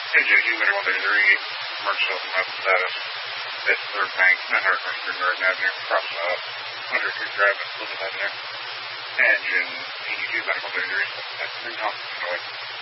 NJG 3133, Marshall Mountain status. It's Third Bank, 900 North Street, Garden Avenue, across 100 Creek Drive, and Pleasant Avenue. Engine 82 medical 33, that's 3 Thompson,